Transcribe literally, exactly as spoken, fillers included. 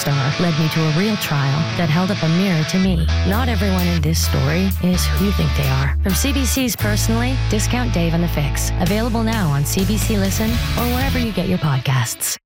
star led me to a real trial that held up a mirror to me. Not everyone in this story is who you think they are. From C B C's Personally, discount Dave and the Fix. Available now on C B C Listen or wherever you get your podcasts.